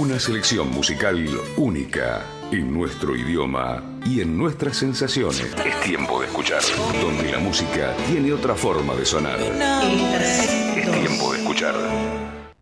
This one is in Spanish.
Una selección musical única en nuestro idioma y en nuestras sensaciones. Es tiempo de escuchar, donde la música tiene otra forma de sonar. Es tiempo de escuchar.